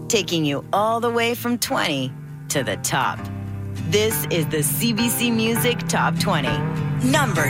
taking you all the way from 20 to the top. This is the CBC Music Top 20. Number